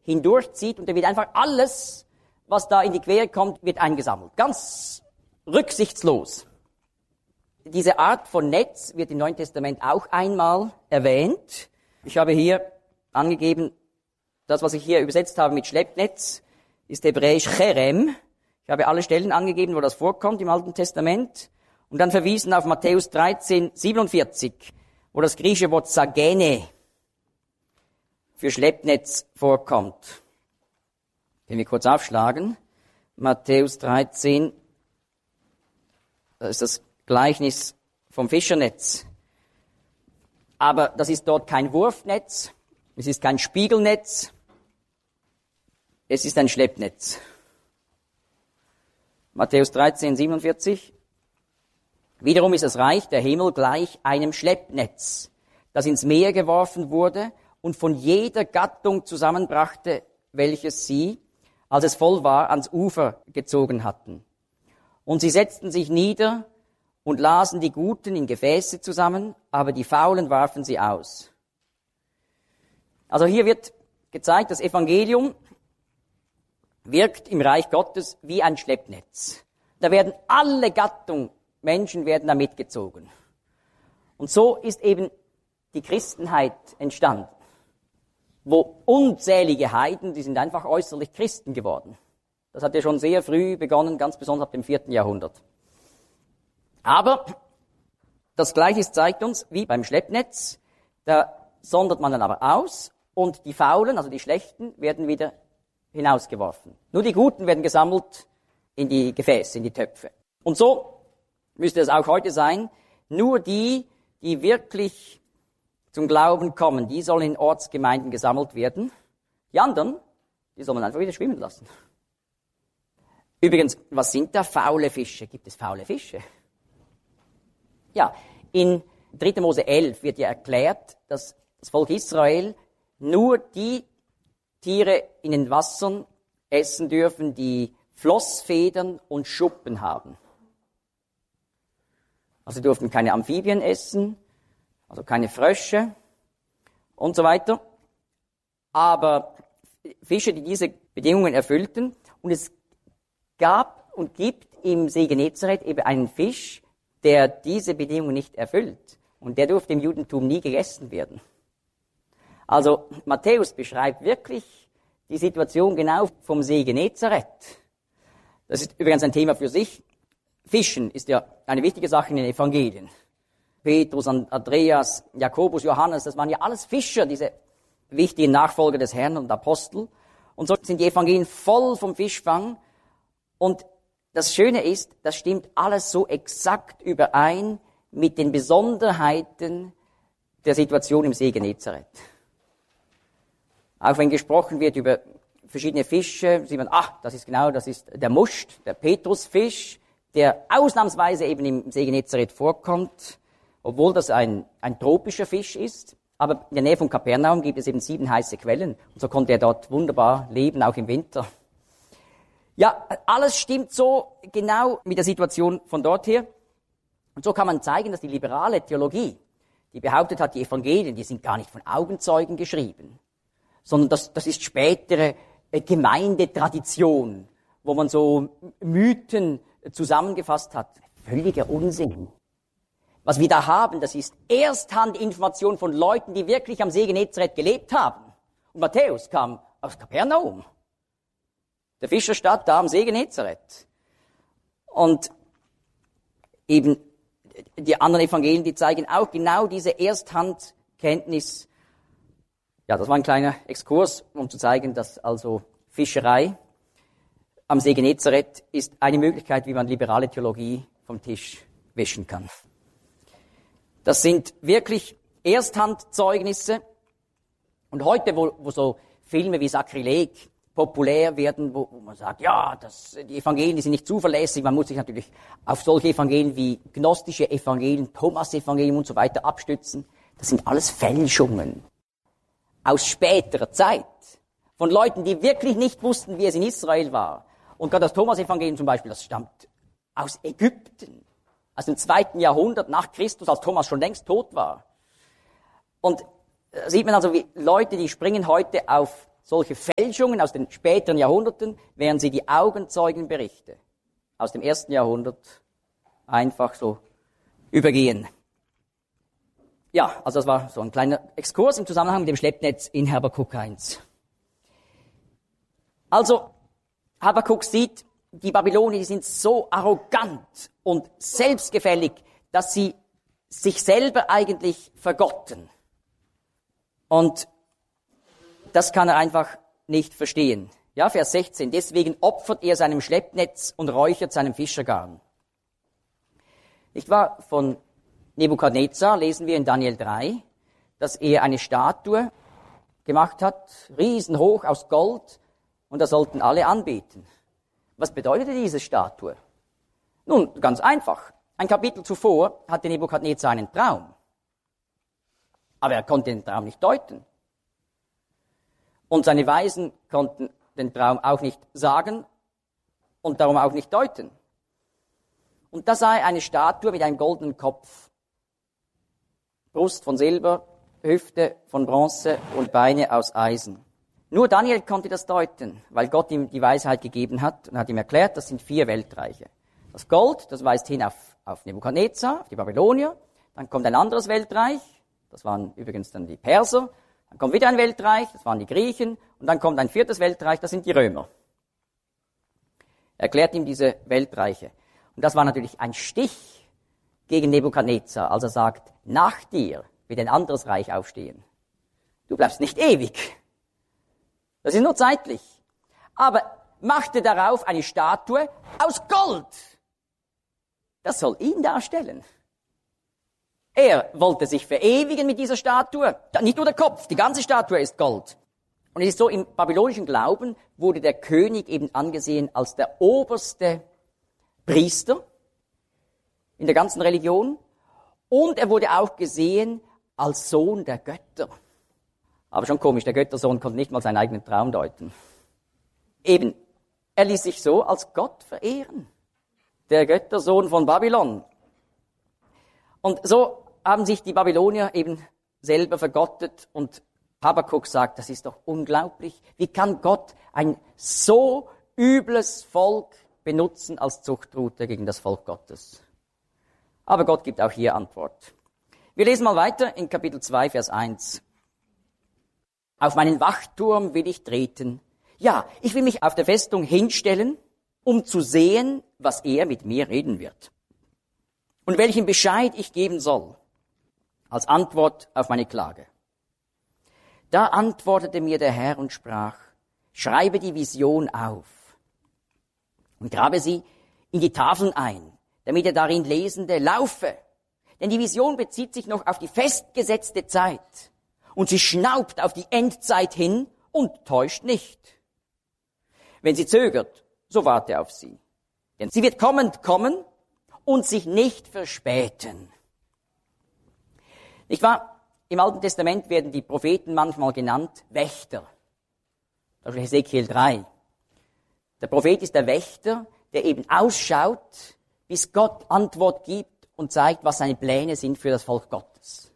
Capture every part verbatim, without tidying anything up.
hindurchzieht und da wird einfach alles, was da in die Quere kommt, wird eingesammelt. Ganz rücksichtslos. Diese Art von Netz wird im Neuen Testament auch einmal erwähnt. Ich habe hier angegeben, das, was ich hier übersetzt habe mit Schleppnetz, ist hebräisch Cherem. Ich habe alle Stellen angegeben, wo das vorkommt im Alten Testament. Und dann verwiesen auf Matthäus dreizehn, siebenundvierzig, wo das griechische Wort Sagene für Schleppnetz vorkommt. Können wir kurz aufschlagen. Matthäus dreizehn, das ist das Gleichnis vom Fischernetz. Aber das ist dort kein Wurfnetz, es ist kein Spiegelnetz, es ist ein Schleppnetz. Matthäus dreizehn, siebenundvierzig. Wiederum ist das Reich der Himmel gleich einem Schleppnetz, das ins Meer geworfen wurde und von jeder Gattung zusammenbrachte, welches sie, als es voll war, ans Ufer gezogen hatten. Und sie setzten sich nieder und lasen die Guten in Gefäße zusammen, aber die Faulen warfen sie aus. Also hier wird gezeigt, das Evangelium wirkt im Reich Gottes wie ein Schleppnetz. Da werden alle Gattungen, Menschen werden da mitgezogen. Und so ist eben die Christenheit entstanden, wo unzählige Heiden, die sind einfach äußerlich Christen geworden. Das hat ja schon sehr früh begonnen, ganz besonders ab dem vierten Jahrhundert. Aber das Gleiche zeigt uns, wie beim Schleppnetz, da sondert man dann aber aus und die Faulen, also die Schlechten, werden wieder hinausgeworfen. Nur die Guten werden gesammelt in die Gefäße, in die Töpfe. Und so müsste es auch heute sein, nur die, die wirklich zum Glauben kommen, die sollen in Ortsgemeinden gesammelt werden. Die anderen, die soll man einfach wieder schwimmen lassen. Übrigens, was sind da faule Fische? Gibt es faule Fische? Ja, in dritter Mose elf wird ja erklärt, dass das Volk Israel nur die Tiere in den Wassern essen dürfen, die Flossfedern und Schuppen haben. Also sie durften keine Amphibien essen, also keine Frösche und so weiter. Aber Fische, die diese Bedingungen erfüllten, und es gab und gibt im See Genezareth eben einen Fisch, der diese Bedingungen nicht erfüllt. Und der durfte im Judentum nie gegessen werden. Also Matthäus beschreibt wirklich die Situation genau vom See Genezareth. Das ist übrigens ein Thema für sich. Fischen ist ja eine wichtige Sache in den Evangelien. Petrus, Andreas, Jakobus, Johannes, das waren ja alles Fischer, diese wichtigen Nachfolger des Herrn und Apostel. Und so sind die Evangelien voll vom Fischfang. Und das Schöne ist, das stimmt alles so exakt überein mit den Besonderheiten der Situation im See Genezareth. Auch wenn gesprochen wird über verschiedene Fische, sieht man, ach, das ist genau, das ist der Muscht, der Petrusfisch, der ausnahmsweise eben im See Genezareth vorkommt, obwohl das ein, ein tropischer Fisch ist. Aber in der Nähe von Kapernaum gibt es eben sieben heiße Quellen. Und so konnte er dort wunderbar leben, auch im Winter. Ja, alles stimmt so genau mit der Situation von dort her. Und so kann man zeigen, dass die liberale Theologie, die behauptet hat, die Evangelien, die sind gar nicht von Augenzeugen geschrieben, sondern das, das ist spätere äh, Gemeindetradition, wo man so Mythen zusammengefasst hat. Völliger Unsinn. Was wir da haben, das ist Ersthandinformation von Leuten, die wirklich am See Genezareth gelebt haben. Und Matthäus kam aus Kapernaum, der Fischerstadt da am See Genezareth. Und eben die anderen Evangelien, die zeigen auch genau diese Ersthandkenntnis. Ja, das war ein kleiner Exkurs, um zu zeigen, dass also Fischerei am See Genezareth ist eine Möglichkeit, wie man liberale Theologie vom Tisch wischen kann. Das sind wirklich Ersthandzeugnisse. Und heute, wo, wo so Filme wie Sakrileg populär werden, wo, wo man sagt, ja, das, die Evangelien die sind nicht zuverlässig, man muss sich natürlich auf solche Evangelien wie gnostische Evangelien, Thomas-Evangelium und so weiter abstützen. Das sind alles Fälschungen aus späterer Zeit von Leuten, die wirklich nicht wussten, wie es in Israel war. Und gerade das Thomas-Evangelium zum Beispiel, das stammt aus Ägypten, aus dem zweiten Jahrhundert nach Christus, als Thomas schon längst tot war. Und da sieht man also, wie Leute, die springen heute auf solche Fälschungen aus den späteren Jahrhunderten, während sie die Augenzeugenberichte aus dem ersten Jahrhundert einfach so übergehen. Ja, also das war so ein kleiner Exkurs im Zusammenhang mit dem Schleppnetz in Habakuk eins. Also, Habakuk sieht, die Babylonier, die sind so arrogant und selbstgefällig, dass sie sich selber eigentlich vergotten. Und das kann er einfach nicht verstehen. Ja, Vers sechzehn. Deswegen opfert er seinem Schleppnetz und räuchert seinem Fischergarn. Nicht wahr? Von Nebukadnezar lesen wir in Daniel drei, dass er eine Statue gemacht hat, riesenhoch aus Gold, und da sollten alle anbeten. Was bedeutete diese Statue? Nun, ganz einfach. Ein Kapitel zuvor hatte Nebukadnezar einen Traum. Aber er konnte den Traum nicht deuten. Und seine Weisen konnten den Traum auch nicht sagen und darum auch nicht deuten. Und da sah er eine Statue mit einem goldenen Kopf. Brust von Silber, Hüfte von Bronze und Beine aus Eisen. Nur Daniel konnte das deuten, weil Gott ihm die Weisheit gegeben hat und hat ihm erklärt, das sind vier Weltreiche. Das Gold, das weist hin auf, auf Nebukadnezar, auf die Babylonier. Dann kommt ein anderes Weltreich, das waren übrigens dann die Perser. Dann kommt wieder ein Weltreich, das waren die Griechen. Und dann kommt ein viertes Weltreich, das sind die Römer. Er erklärt ihm diese Weltreiche. Und das war natürlich ein Stich gegen Nebukadnezar, als er sagt, nach dir wird ein anderes Reich aufstehen. Du bleibst nicht ewig. Das ist nur zeitlich. Aber machte darauf eine Statue aus Gold. Das soll ihn darstellen. Er wollte sich verewigen mit dieser Statue. Nicht nur der Kopf, die ganze Statue ist Gold. Und es ist so, im babylonischen Glauben wurde der König eben angesehen als der oberste Priester in der ganzen Religion. Und er wurde auch gesehen als Sohn der Götter. Aber schon komisch, der Göttersohn konnte nicht mal seinen eigenen Traum deuten. Eben, er ließ sich so als Gott verehren. Der Göttersohn von Babylon. Und so haben sich die Babylonier eben selber vergottet und Habakuk sagt, das ist doch unglaublich. Wie kann Gott ein so übles Volk benutzen als Zuchtroute gegen das Volk Gottes? Aber Gott gibt auch hier Antwort. Wir lesen mal weiter in Kapitel zwei, Vers eins. Auf meinen Wachturm will ich treten. Ja, ich will mich auf der Festung hinstellen, um zu sehen, was er mit mir reden wird. Und welchen Bescheid ich geben soll, als Antwort auf meine Klage. Da antwortete mir der Herr und sprach, schreibe die Vision auf und grabe sie in die Tafeln ein, damit der darin Lesende laufe. Denn die Vision bezieht sich noch auf die festgesetzte Zeit und sie schnaubt auf die Endzeit hin und täuscht nicht. Wenn sie zögert, so warte auf sie. Denn sie wird kommend kommen und sich nicht verspäten. Nicht wahr? Im Alten Testament werden die Propheten manchmal genannt Wächter. Das ist Hesekiel drei. Der Prophet ist der Wächter, der eben ausschaut, bis Gott Antwort gibt und zeigt, was seine Pläne sind für das Volk Gottes.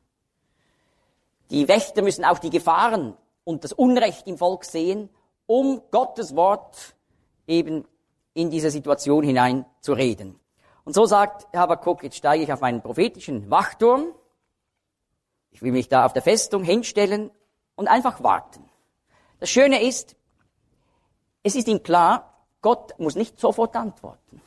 Die Wächter müssen auch die Gefahren und das Unrecht im Volk sehen, um Gottes Wort eben in diese Situation hinein zu reden. Und so sagt Habakuk, jetzt steige ich auf meinen prophetischen Wachturm. Ich will mich da auf der Festung hinstellen und einfach warten. Das Schöne ist, es ist ihm klar, Gott muss nicht sofort antworten.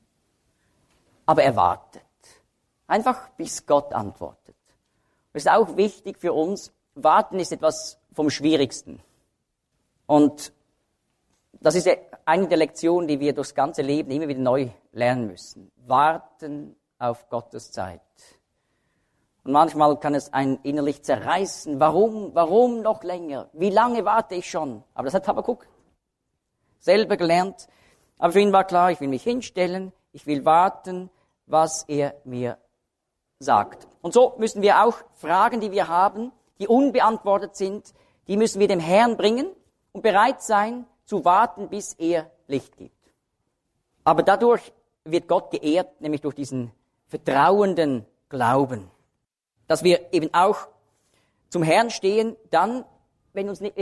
Aber er wartet. Einfach bis Gott antwortet. Das ist auch wichtig für uns. Warten ist etwas vom Schwierigsten. Und das ist eine der Lektionen, die wir durchs ganze Leben immer wieder neu lernen müssen. Warten auf Gottes Zeit. Und manchmal kann es einen innerlich zerreißen. Warum? Warum noch länger? Wie lange warte ich schon? Aber das hat Habakuk selber gelernt. Aber für ihn war klar, ich will mich hinstellen, ich will warten, was er mir sagt. Und so müssen wir auch Fragen, die wir haben, die unbeantwortet sind, die müssen wir dem Herrn bringen und bereit sein, zu warten, bis er Licht gibt. Aber dadurch wird Gott geehrt, nämlich durch diesen vertrauenden Glauben. Dass wir eben auch zum Herrn stehen, dann, wenn uns eben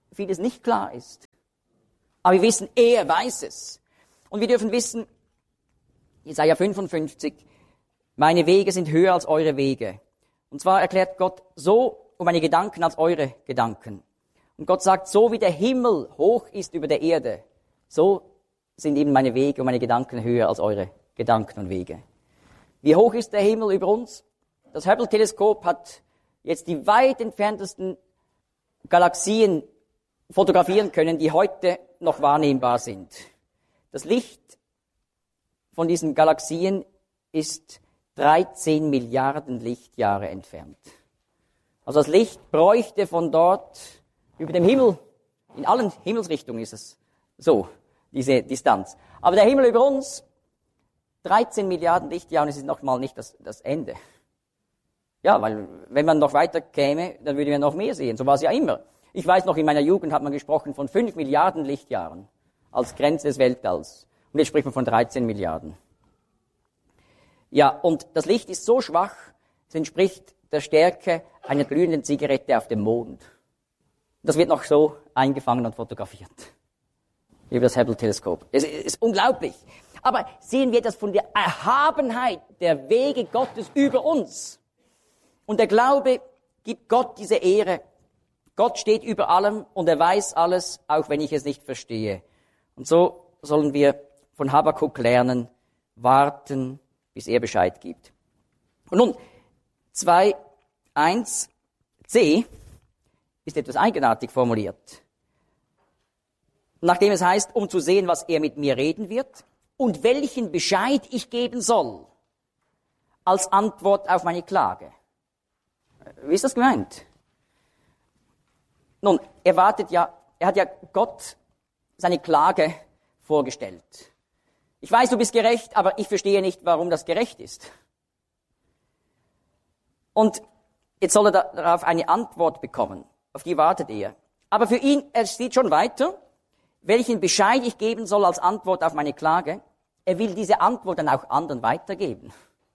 vieles nicht klar ist. Aber wir wissen, er weiß es. Und wir dürfen wissen, Jesaja fünfundfünfzig, meine Wege sind höher als eure Wege. Und zwar erklärt Gott, so um meine Gedanken als eure Gedanken. Und Gott sagt, so wie der Himmel hoch ist über der Erde, so sind eben meine Wege und meine Gedanken höher als eure Gedanken und Wege. Wie hoch ist der Himmel über uns? Das Hubble-Teleskop hat jetzt die weit entferntesten Galaxien fotografieren können, die heute noch wahrnehmbar sind. Das Licht von diesen Galaxien ist dreizehn Milliarden Lichtjahre entfernt. Also das Licht bräuchte von dort über dem Himmel, in allen Himmelsrichtungen ist es so, diese Distanz. Aber der Himmel über uns, dreizehn Milliarden Lichtjahre, und es ist noch mal nicht das, das Ende. Ja, weil wenn man noch weiter käme, dann würde man noch mehr sehen. So war es ja immer. Ich weiß noch, in meiner Jugend hat man gesprochen von fünf Milliarden Lichtjahren als Grenze des Weltalls. Und jetzt spricht man von dreizehn Milliarden. Ja, und das Licht ist so schwach, es entspricht der Stärke einer glühenden Zigarette auf dem Mond. Das wird noch so eingefangen und fotografiert. Über das Hubble-Teleskop. Es ist unglaublich. Aber sehen wir das von der Erhabenheit der Wege Gottes über uns. Und der Glaube gibt Gott diese Ehre. Gott steht über allem und er weiß alles, auch wenn ich es nicht verstehe. Und so sollen wir von Habakuk lernen, warten, bis er Bescheid gibt. Und nun, zwei Punkt eins c ist etwas eigenartig formuliert. Nachdem es heißt, um zu sehen, was er mit mir reden wird und welchen Bescheid ich geben soll, als Antwort auf meine Klage. Wie ist das gemeint? Nun, er wartet ja, er hat ja Gott seine Klage vorgestellt. Ich weiß, du bist gerecht, aber ich verstehe nicht, warum das gerecht ist. Und jetzt soll er darauf eine Antwort bekommen. Auf die wartet er. Aber für ihn, er sieht schon weiter, welchen Bescheid ich geben soll als Antwort auf meine Klage. Er will diese Antwort dann auch anderen weitergeben.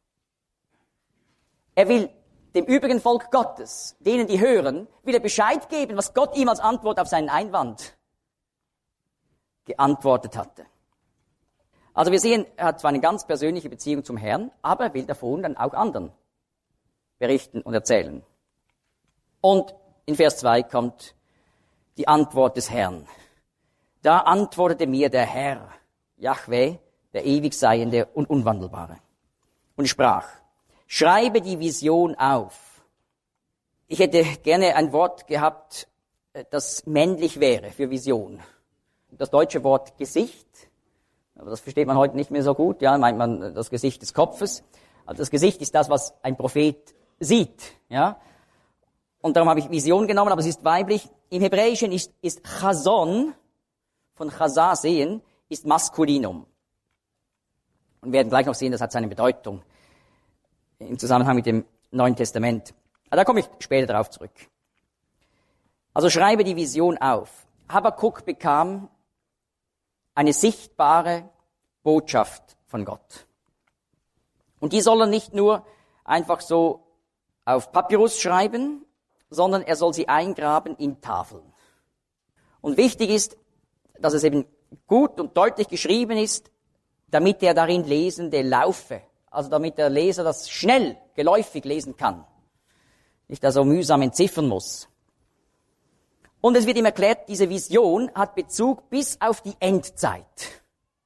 Er will dem übrigen Volk Gottes, denen die hören, will er Bescheid geben, was Gott ihm als Antwort auf seinen Einwand geantwortet hatte. Also wir sehen, er hat zwar eine ganz persönliche Beziehung zum Herrn, aber er will davon dann auch anderen berichten und erzählen. Und in Vers zwei kommt die Antwort des Herrn. Da antwortete mir der Herr, Jahwe, der ewig Seiende und Unwandelbare, und sprach, schreibe die Vision auf. Ich hätte gerne ein Wort gehabt, das männlich wäre für Vision. Das deutsche Wort Gesicht, aber das versteht man heute nicht mehr so gut, ja, meint man das Gesicht des Kopfes. Also das Gesicht ist das, was ein Prophet sieht, ja. Und darum habe ich Vision genommen, aber es ist weiblich. Im Hebräischen ist, ist Chazon, von Chazah sehen, ist Maskulinum. Und wir werden gleich noch sehen, das hat seine Bedeutung im Zusammenhang mit dem Neuen Testament. Aber da komme ich später darauf zurück. Also schreibe die Vision auf. Habakuk bekam eine sichtbare Botschaft von Gott. Und die soll er nicht nur einfach so auf Papyrus schreiben, sondern er soll sie eingraben in Tafeln. Und wichtig ist, dass es eben gut und deutlich geschrieben ist, damit der darin Lesende laufe. Also damit der Leser das schnell, geläufig lesen kann. Nicht also mühsam entziffern muss. Und es wird ihm erklärt, diese Vision hat Bezug bis auf die Endzeit.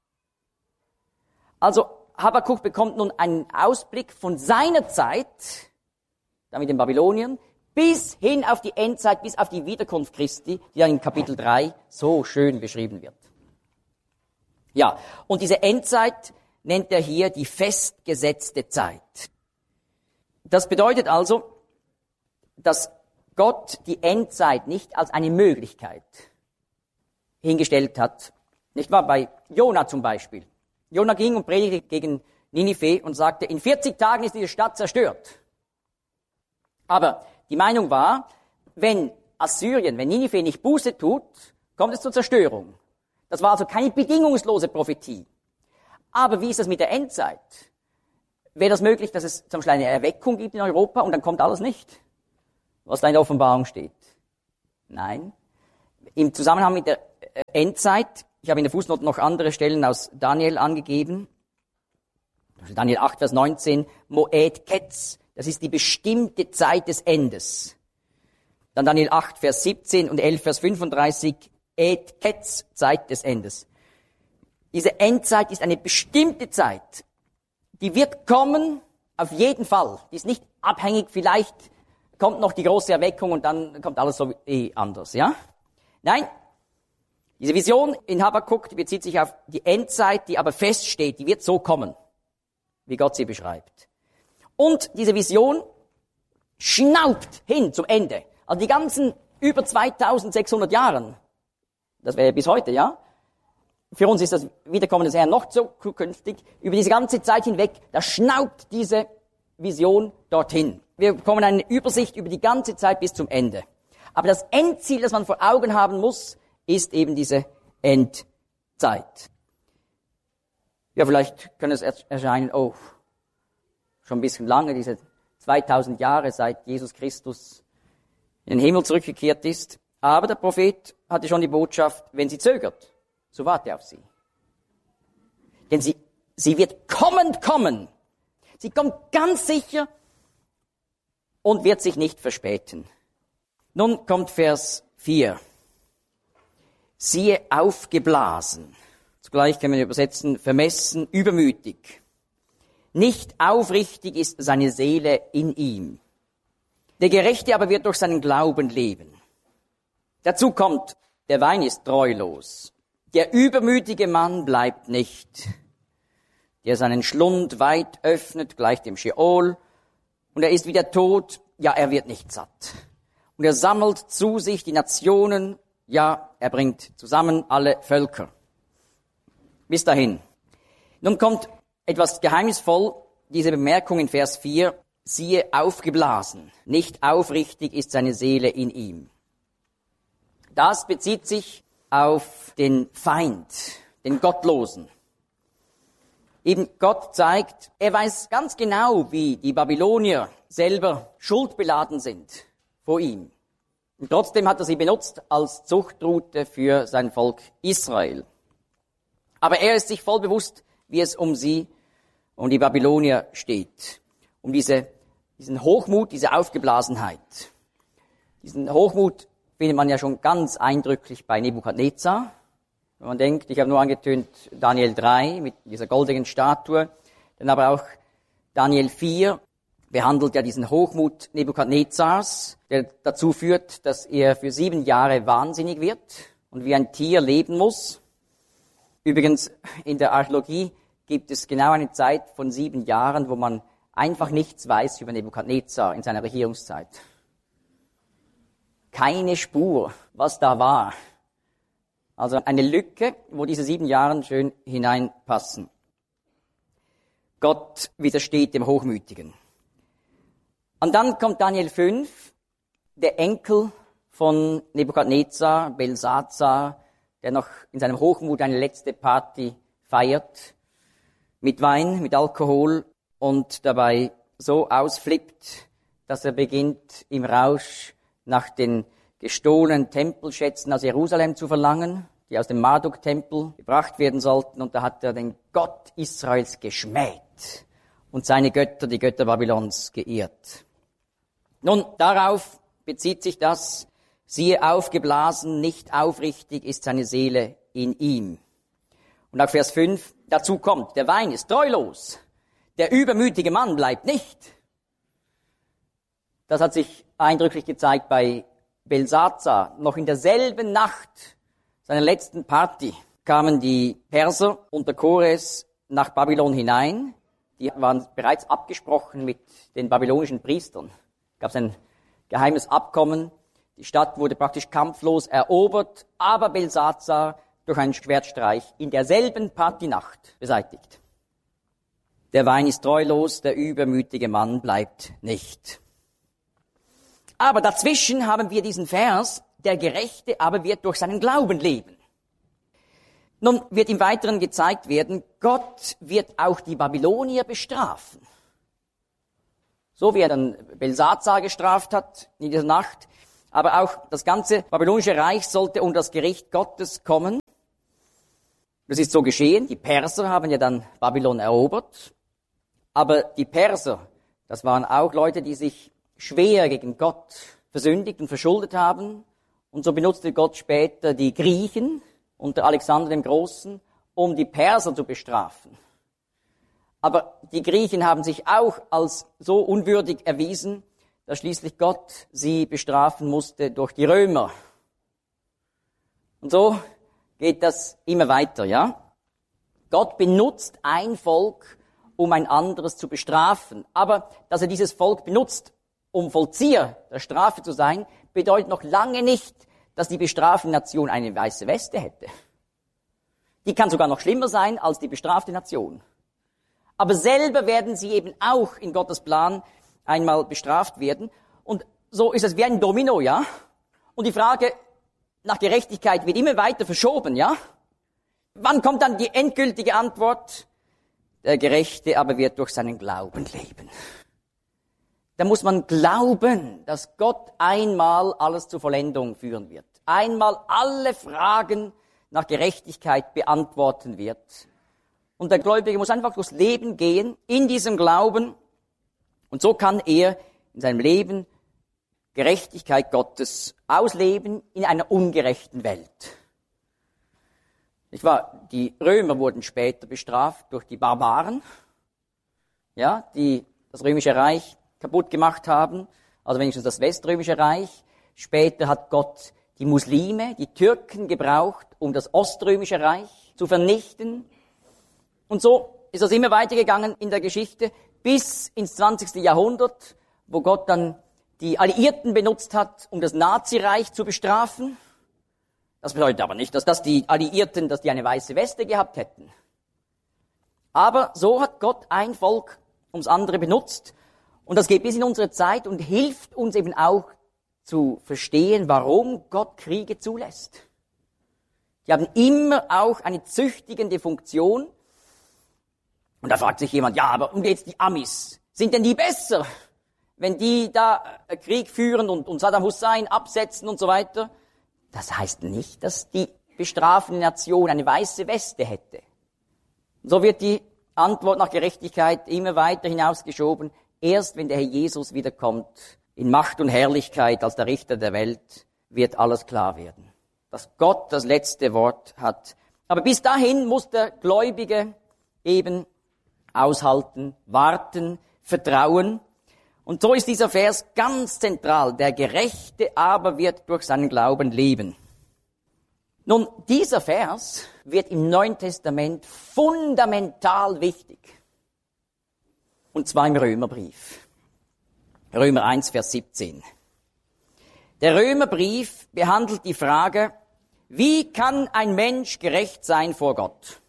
Also Habakuk bekommt nun einen Ausblick von seiner Zeit, da mit den Babyloniern, bis hin auf die Endzeit, bis auf die Wiederkunft Christi, die dann in Kapitel drei so schön beschrieben wird. Ja, und diese Endzeit nennt er hier die festgesetzte Zeit. Das bedeutet also, dass Gott die Endzeit nicht als eine Möglichkeit hingestellt hat. Nicht wahr? Bei Jona zum Beispiel. Jona ging und predigte gegen Ninive und sagte, in vierzig Tagen ist diese Stadt zerstört. Aber die Meinung war, wenn Assyrien, wenn Ninive nicht Buße tut, kommt es zur Zerstörung. Das war also keine bedingungslose Prophetie. Aber wie ist das mit der Endzeit? Wäre das möglich, dass es zum Beispiel eine Erweckung gibt in Europa und dann kommt alles nicht, was da in der Offenbarung steht? Nein. im Zusammenhang mit der Endzeit, ich habe in der Fußnote noch andere Stellen aus Daniel angegeben, Daniel acht, Vers neunzehn, Moed Ketz, das ist die bestimmte Zeit des Endes. Dann Daniel acht, Vers siebzehn und elf, Vers fünfunddreißig, Et Ketz, Zeit des Endes. Diese Endzeit ist eine bestimmte Zeit, die wird kommen, auf jeden Fall. Die ist nicht abhängig, vielleicht kommt noch die große Erweckung und dann kommt alles so eh anders, ja? Nein, diese Vision in Habakuk, die bezieht sich auf die Endzeit, die aber feststeht, die wird so kommen, wie Gott sie beschreibt. Und diese Vision schnaubt hin zum Ende. Also die ganzen über zweitausendsechshundert Jahren, das wäre bis heute, ja? Für uns ist das Wiederkommen des Herrn noch zukünftig. Über diese ganze Zeit hinweg, da schnaubt diese Vision dorthin. Wir bekommen eine Übersicht über die ganze Zeit bis zum Ende. Aber das Endziel, das man vor Augen haben muss, ist eben diese Endzeit. Ja, vielleicht kann es erscheinen, oh, schon ein bisschen lange, diese zweitausend Jahre, seit Jesus Christus in den Himmel zurückgekehrt ist. Aber der Prophet hatte schon die Botschaft, wenn sie zögert, so warte auf sie. Denn sie, sie wird kommend kommen. Sie kommt ganz sicher und wird sich nicht verspäten. Nun kommt Vers vier. Siehe aufgeblasen. Zugleich können wir übersetzen, vermessen, übermütig. Nicht aufrichtig ist seine Seele in ihm. Der Gerechte aber wird durch seinen Glauben leben. Dazu kommt, der Wein ist treulos. Der übermütige Mann bleibt nicht. Der seinen Schlund weit öffnet, gleich dem Scheol. Und er ist wie der Tod, ja, er wird nicht satt. Und er sammelt zu sich die Nationen, ja, er bringt zusammen alle Völker. Bis dahin. Nun kommt etwas geheimnisvoll, diese Bemerkung in Vers vier, siehe aufgeblasen, nicht aufrichtig ist seine Seele in ihm. Das bezieht sich auf den Feind, den Gottlosen. Eben Gott zeigt, er weiß ganz genau, wie die Babylonier selber schuldbeladen sind vor ihm. Und trotzdem hat er sie benutzt als Zuchtroute für sein Volk Israel. Aber er ist sich voll bewusst, wie es um sie, um die Babylonier steht. Um diese, diesen Hochmut, diese Aufgeblasenheit. Diesen Hochmut findet man ja schon ganz eindrücklich bei Nebukadnezar. Wenn man denkt, ich habe nur angetönt Daniel drei mit dieser goldenen Statue, dann aber auch Daniel vier behandelt ja diesen Hochmut Nebukadnezars, der dazu führt, dass er für sieben Jahre wahnsinnig wird und wie ein Tier leben muss. Übrigens, in der Archäologie gibt es genau eine Zeit von sieben Jahren, wo man einfach nichts weiß über Nebukadnezar in seiner Regierungszeit. Keine Spur, was da war. Also eine Lücke, wo diese sieben Jahre schön hineinpassen. Gott widersteht dem Hochmütigen. Und dann kommt Daniel fünf, der Enkel von Nebukadnezar, Belsazar, der noch in seinem Hochmut eine letzte Party feiert, mit Wein, mit Alkohol und dabei so ausflippt, dass er beginnt im Rausch nach den gestohlenen Tempelschätzen aus Jerusalem zu verlangen, die aus dem Marduk-Tempel gebracht werden sollten. Und da hat er den Gott Israels geschmäht und seine Götter, die Götter Babylons, geehrt. Nun, darauf bezieht sich das, siehe aufgeblasen, nicht aufrichtig ist seine Seele in ihm. Und auch Vers fünf, dazu kommt, der Wein ist treulos, der übermütige Mann bleibt nicht. Das hat sich eindrücklich gezeigt bei Belsazar. Noch in derselben Nacht seiner letzten Party kamen die Perser unter Kores nach Babylon hinein. Die waren bereits abgesprochen mit den babylonischen Priestern. Gab es ein geheimes Abkommen. Die Stadt wurde praktisch kampflos erobert, aber Belsazar durch einen Schwertstreich in derselben Partynacht beseitigt. Der Wein ist treulos, der übermütige Mann bleibt nicht. Aber dazwischen haben wir diesen Vers, der Gerechte aber wird durch seinen Glauben leben. Nun wird im Weiteren gezeigt werden, Gott wird auch die Babylonier bestrafen. So wie er dann Belsazar gestraft hat in dieser Nacht. aber auch das ganze babylonische Reich sollte unter das Gericht Gottes kommen. Das ist so geschehen. Die Perser haben ja dann Babylon erobert. Aber die Perser, das waren auch Leute, die sich schwer gegen Gott versündigt und verschuldet haben. Und so benutzte Gott später die Griechen unter Alexander dem Großen, um die Perser zu bestrafen. Aber die Griechen haben sich auch als so unwürdig erwiesen, dass schließlich Gott sie bestrafen musste durch die Römer. Und so geht das immer weiter, ja? Gott benutzt ein Volk, um ein anderes zu bestrafen. Aber dass er dieses Volk benutzt, um Vollzieher der Strafe zu sein, bedeutet noch lange nicht, dass die bestrafte Nation eine weiße Weste hätte. Die kann sogar noch schlimmer sein als die bestrafte Nation. Aber selber werden sie eben auch in Gottes Plan einmal bestraft werden. Und so ist es wie ein Domino, ja? Und die Frage nach Gerechtigkeit wird immer weiter verschoben, ja? Wann kommt dann die endgültige Antwort? Der Gerechte aber wird durch seinen Glauben leben. Da muss man glauben, dass Gott einmal alles zur Vollendung führen wird. Einmal alle Fragen nach Gerechtigkeit beantworten wird. Und der Gläubige muss einfach durchs Leben gehen, in diesem Glauben. Und so kann er in seinem Leben Gerechtigkeit Gottes ausleben in einer ungerechten Welt. Nicht wahr? Die Römer wurden später bestraft durch die Barbaren, ja, die das römische Reich kaputt gemacht haben, also wenigstens das weströmische Reich. Später hat Gott die Muslime, die Türken gebraucht, um das oströmische Reich zu vernichten. Und so ist das immer weitergegangen in der Geschichte bis ins zwanzigste Jahrhundert, wo Gott dann die Alliierten benutzt hat, um das Nazireich zu bestrafen. Das bedeutet aber nicht, dass das die Alliierten, dass die eine weiße Weste gehabt hätten. Aber so hat Gott ein Volk ums andere benutzt. Und das geht bis in unsere Zeit und hilft uns eben auch zu verstehen, warum Gott Kriege zulässt. Die haben immer auch eine züchtigende Funktion. Und da fragt sich jemand, ja, aber und jetzt die Amis, sind denn die besser, wenn die da Krieg führen und, und Saddam Hussein absetzen und so weiter? Das heißt nicht, dass die bestrafende Nation eine weiße Weste hätte. So wird die Antwort nach Gerechtigkeit immer weiter hinausgeschoben. Erst wenn der Herr Jesus wiederkommt, in Macht und Herrlichkeit als der Richter der Welt, wird alles klar werden. Dass Gott das letzte Wort hat. Aber bis dahin muss der Gläubige eben aushalten, warten, vertrauen. Und so ist dieser Vers ganz zentral. Der Gerechte aber wird durch seinen Glauben leben. Nun, dieser Vers wird im Neuen Testament fundamental wichtig. Und zwar im Römerbrief. Römer eins, Vers siebzehn. Der Römerbrief behandelt die Frage, wie kann ein Mensch gerecht sein vor Gott?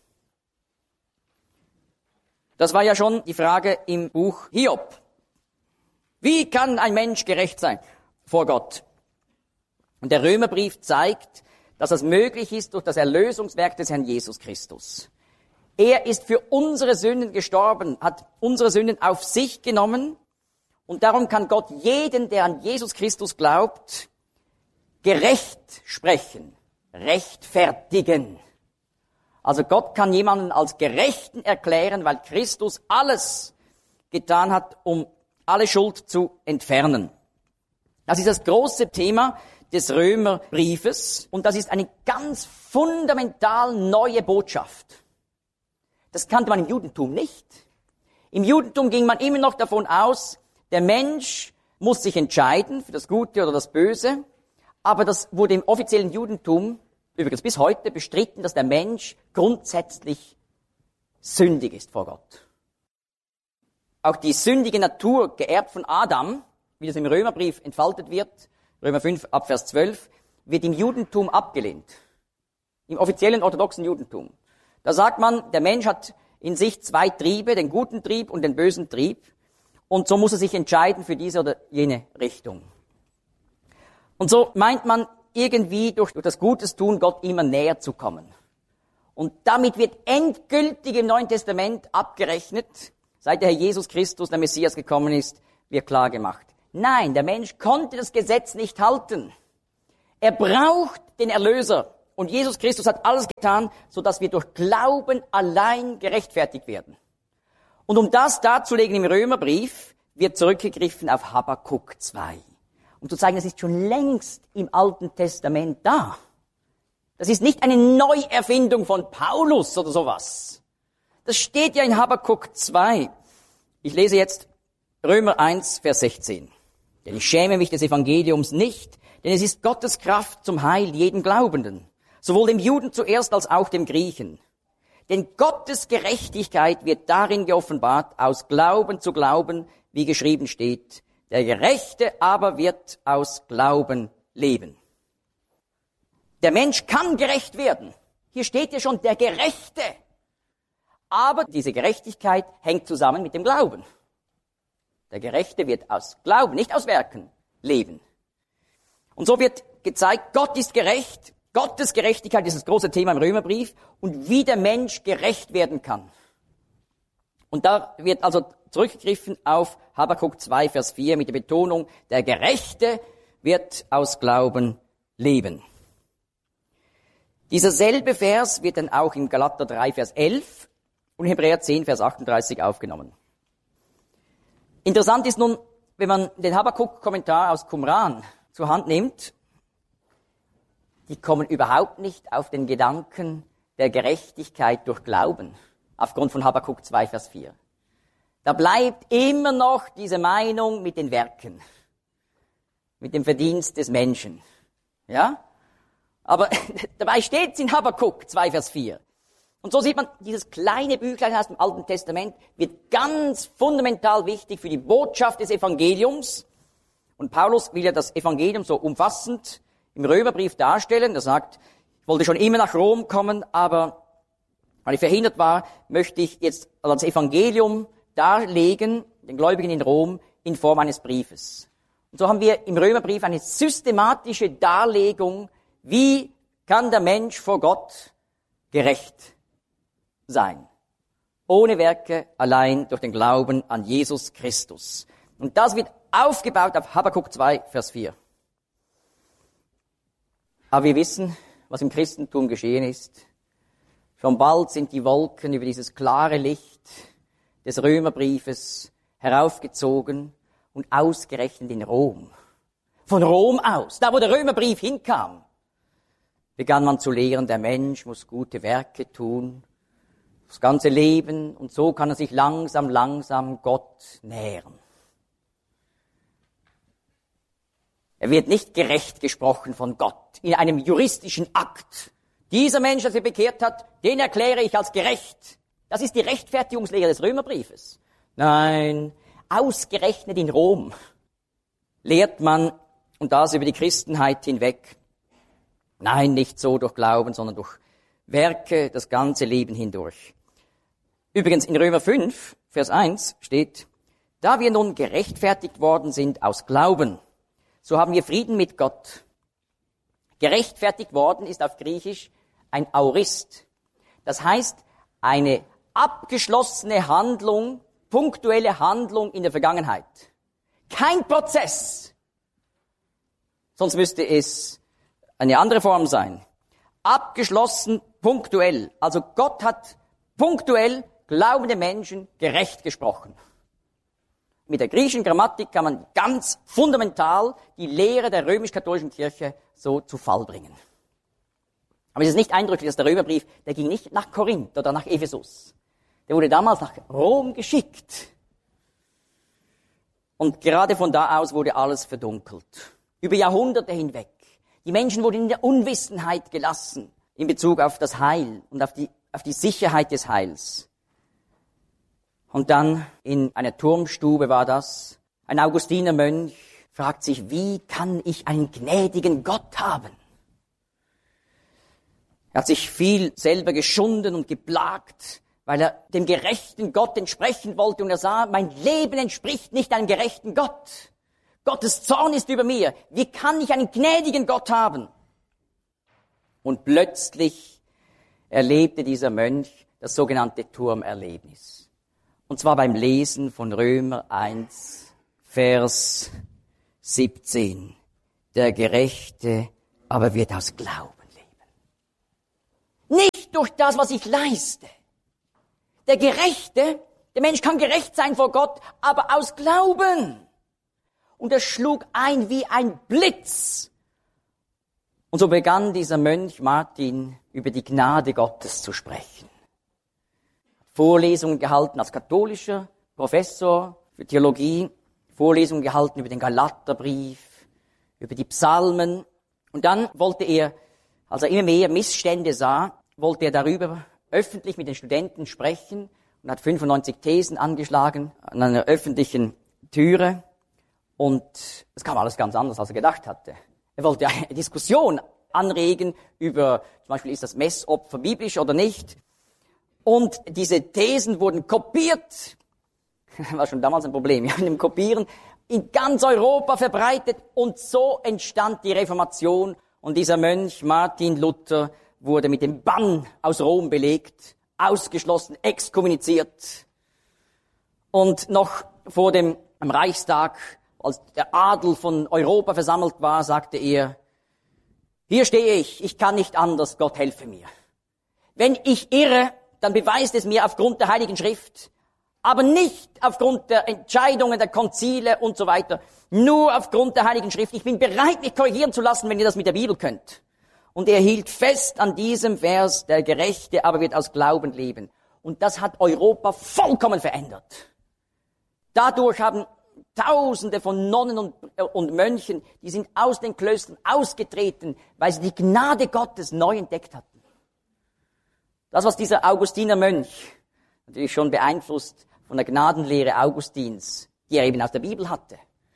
Das war ja schon die Frage im Buch Hiob. Wie kann ein Mensch gerecht sein vor Gott? Und der Römerbrief zeigt, dass das möglich ist durch das Erlösungswerk des Herrn Jesus Christus. Er ist für unsere Sünden gestorben, hat unsere Sünden auf sich genommen und darum kann Gott jeden, der an Jesus Christus glaubt, gerecht sprechen, rechtfertigen. Also Gott kann jemanden als Gerechten erklären, weil Christus alles getan hat, um alle Schuld zu entfernen. Das ist das große Thema des Römerbriefes und das ist eine ganz fundamental neue Botschaft. Das kannte man im Judentum nicht. Im Judentum ging man immer noch davon aus, der Mensch muss sich entscheiden für das Gute oder das Böse, aber das wurde im offiziellen Judentum übrigens bis heute bestritten, dass der Mensch grundsätzlich sündig ist vor Gott. Auch die sündige Natur, geerbt von Adam, wie das im Römerbrief entfaltet wird, Römer fünf ab Vers zwölf, wird im Judentum abgelehnt. Im offiziellen orthodoxen Judentum. Da sagt man, der Mensch hat in sich zwei Triebe, den guten Trieb und den bösen Trieb. Und so muss er sich entscheiden für diese oder jene Richtung. Und so meint man irgendwie durch, durch das Gutes tun, Gott immer näher zu kommen. Und damit wird endgültig im Neuen Testament abgerechnet, seit der Herr Jesus Christus, der Messias, gekommen ist, wird klar gemacht. Nein, der Mensch konnte das Gesetz nicht halten. Er braucht den Erlöser. Und Jesus Christus hat alles getan, sodass wir durch Glauben allein gerechtfertigt werden. Und um das darzulegen im Römerbrief, wird zurückgegriffen auf Habakuk zwei. Um zu zeigen, das ist schon längst im Alten Testament da. Das ist nicht eine Neuerfindung von Paulus oder sowas. Das steht ja in Habakuk zwei. Ich lese jetzt Römer eins, Vers sechzehn. Denn ich schäme mich des Evangeliums nicht, denn es ist Gottes Kraft zum Heil jeden Glaubenden, sowohl dem Juden zuerst als auch dem Griechen. Denn Gottes Gerechtigkeit wird darin geoffenbart, aus Glauben zu Glauben, wie geschrieben steht. Der Gerechte aber wird aus Glauben leben. Der Mensch kann gerecht werden. Hier steht ja schon der Gerechte. Aber diese Gerechtigkeit hängt zusammen mit dem Glauben. Der Gerechte wird aus Glauben, nicht aus Werken, leben. Und so wird gezeigt, Gott ist gerecht. Gottes Gerechtigkeit ist das große Thema im Römerbrief. Und wie der Mensch gerecht werden kann. Und da wird also zurückgegriffen auf Habakuk zwei, Vers vier mit der Betonung, der Gerechte wird aus Glauben leben. Dieser selbe Vers wird dann auch in Galater drei, Vers elf und Hebräer zehn, Vers achtunddreißig aufgenommen. Interessant ist nun, wenn man den Habakuk-Kommentar aus Qumran zur Hand nimmt, die kommen überhaupt nicht auf den Gedanken der Gerechtigkeit durch Glauben, aufgrund von Habakuk zwei, Vers vier. Da bleibt immer noch diese Meinung mit den Werken, mit dem Verdienst des Menschen. Ja? Aber dabei steht es in Habakuk zwei, Vers vier. Und so sieht man, dieses kleine Büchlein aus dem Alten Testament wird ganz fundamental wichtig für die Botschaft des Evangeliums. Und Paulus will ja das Evangelium so umfassend im Römerbrief darstellen. Er sagt, ich wollte schon immer nach Rom kommen, aber weil ich verhindert war, möchte ich jetzt das Evangelium darlegen, den Gläubigen in Rom, in Form eines Briefes. Und so haben wir im Römerbrief eine systematische Darlegung, wie kann der Mensch vor Gott gerecht sein. Ohne Werke, allein durch den Glauben an Jesus Christus. Und das wird aufgebaut auf Habakuk zwei, Vers vier. Aber wir wissen, was im Christentum geschehen ist. Schon bald sind die Wolken über dieses klare Licht des Römerbriefes heraufgezogen und ausgerechnet in Rom. Von Rom aus, da wo der Römerbrief hinkam, begann man zu lehren, der Mensch muss gute Werke tun, das ganze Leben, und so kann er sich langsam, langsam Gott nähern. Er wird nicht gerecht gesprochen von Gott in einem juristischen Akt. Dieser Mensch, der sich bekehrt hat, den erkläre ich als gerecht. Das ist die Rechtfertigungslehre des Römerbriefes. Nein, ausgerechnet in Rom lehrt man, und das über die Christenheit hinweg, nein, nicht so durch Glauben, sondern durch Werke das ganze Leben hindurch. Übrigens in Römer fünf, Vers eins steht, da wir nun gerechtfertigt worden sind aus Glauben, so haben wir Frieden mit Gott. Gerechtfertigt worden ist auf Griechisch ein Aorist. Das heißt, eine abgeschlossene Handlung, punktuelle Handlung in der Vergangenheit. Kein Prozess. Sonst müsste es eine andere Form sein. Abgeschlossen, punktuell. Also Gott hat punktuell glaubende Menschen gerecht gesprochen. Mit der griechischen Grammatik kann man ganz fundamental die Lehre der römisch-katholischen Kirche so zu Fall bringen. Aber es ist nicht eindrücklich, dass der Römerbrief, der ging nicht nach Korinth oder nach Ephesus. Der wurde damals nach Rom geschickt. Und gerade von da aus wurde alles verdunkelt. Über Jahrhunderte hinweg. Die Menschen wurden in der Unwissenheit gelassen in Bezug auf das Heil und auf die, auf die Sicherheit des Heils. Und dann in einer Turmstube war das, ein Augustinermönch fragt sich, wie kann ich einen gnädigen Gott haben? Er hat sich viel selber geschunden und geplagt, weil er dem gerechten Gott entsprechen wollte und er sah, mein Leben entspricht nicht einem gerechten Gott. Gottes Zorn ist über mir. Wie kann ich einen gnädigen Gott haben? Und plötzlich erlebte dieser Mönch das sogenannte Turmerlebnis. Und zwar beim Lesen von Römer eins, Vers siebzehn. Der Gerechte aber wird aus Glauben leben. Nicht durch das, was ich leiste. Der Gerechte, der Mensch kann gerecht sein vor Gott, aber aus Glauben. Und er schlug ein wie ein Blitz. Und so begann dieser Mönch Martin über die Gnade Gottes zu sprechen. Vorlesungen gehalten als katholischer Professor für Theologie, Vorlesungen gehalten über den Galaterbrief, über die Psalmen. Und dann wollte er, als er immer mehr Missstände sah, wollte er darüber öffentlich mit den Studenten sprechen und hat fünfundneunzig Thesen angeschlagen an einer öffentlichen Türe. Und es kam alles ganz anders, als er gedacht hatte. Er wollte eine Diskussion anregen über, zum Beispiel, ist das Messopfer biblisch oder nicht. Und diese Thesen wurden kopiert. War schon damals ein Problem, ja, mit dem Kopieren. In ganz Europa verbreitet. Und so entstand die Reformation. Und dieser Mönch Martin Luther wurde mit dem Bann aus Rom belegt, ausgeschlossen, exkommuniziert. Und noch vor dem am Reichstag, als der Adel von Europa versammelt war, sagte er, hier stehe ich, ich kann nicht anders, Gott helfe mir. Wenn ich irre, dann beweist es mir aufgrund der Heiligen Schrift, aber nicht aufgrund der Entscheidungen der Konzile und so weiter, nur aufgrund der Heiligen Schrift. Ich bin bereit, mich korrigieren zu lassen, wenn ihr das mit der Bibel könnt. Und er hielt fest an diesem Vers, der Gerechte aber wird aus Glauben leben. Und das hat Europa vollkommen verändert. Dadurch haben Tausende von Nonnen und, und Mönchen, die sind aus den Klöstern ausgetreten, weil sie die Gnade Gottes neu entdeckt hatten. Das, was dieser Augustiner Mönch, natürlich schon beeinflusst von der Gnadenlehre Augustins, die er eben aus der Bibel hatte,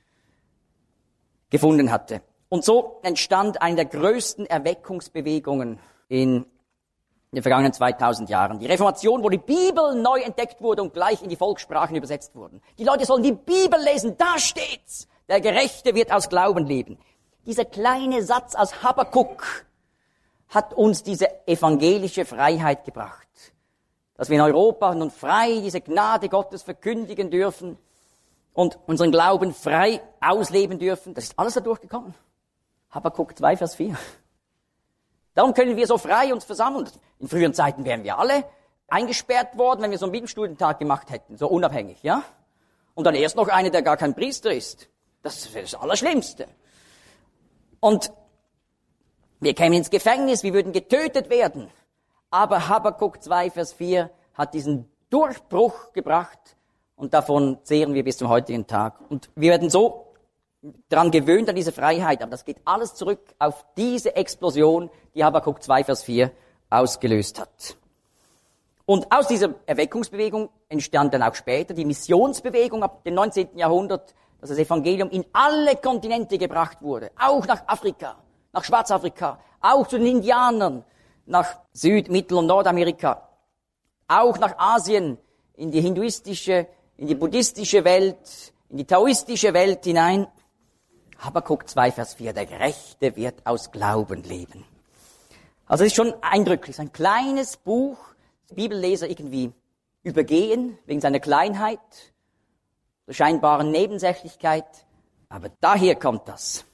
gefunden hatte. Und so entstand eine der größten Erweckungsbewegungen in den vergangenen zweitausend Jahren. Die Reformation, wo die Bibel neu entdeckt wurde und gleich in die Volkssprachen übersetzt wurden. Die Leute sollen die Bibel lesen, da steht's. Der Gerechte wird aus Glauben leben. Dieser kleine Satz aus Habakuk hat uns diese evangelische Freiheit gebracht. Dass wir in Europa nun frei diese Gnade Gottes verkündigen dürfen und unseren Glauben frei ausleben dürfen. Das ist alles dadurch gekommen. Habakuk zwei, Vers vier. Darum können wir so frei uns versammeln. In früheren Zeiten wären wir alle eingesperrt worden, wenn wir so einen Bibelstudientag gemacht hätten, so unabhängig, ja? Und dann erst noch einer, der gar kein Priester ist. Das wäre das Allerschlimmste. Und wir kämen ins Gefängnis, wir würden getötet werden. Aber Habakuk zwei, Vers vier hat diesen Durchbruch gebracht und davon zehren wir bis zum heutigen Tag. Und wir werden so daran gewöhnt, an diese Freiheit, aber das geht alles zurück auf diese Explosion, die Habakuk zwei, Vers vier ausgelöst hat. Und aus dieser Erweckungsbewegung entstand dann auch später die Missionsbewegung ab dem neunzehnten Jahrhundert, dass das Evangelium in alle Kontinente gebracht wurde, auch nach Afrika, nach Schwarzafrika, auch zu den Indianern, nach Süd-, Mittel- und Nordamerika, auch nach Asien, in die hinduistische, in die buddhistische Welt, in die taoistische Welt hinein. Habakuk zwei, Vers vier, der Gerechte wird aus Glauben leben. Also es ist schon eindrücklich, ein kleines Buch, das Bibelleser irgendwie übergehen, wegen seiner Kleinheit, der scheinbaren Nebensächlichkeit, aber daher kommt das.